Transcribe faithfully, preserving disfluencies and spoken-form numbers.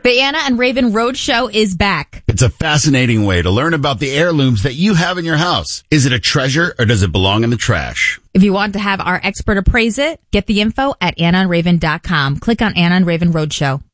The Anna and Raven Roadshow is back. It's a fascinating way to learn about the heirlooms that you have in your house. Is it a treasure or does it belong in the trash? If you want to have our expert appraise it, get the info at anna and raven dot com. Click on Anna and Raven Roadshow.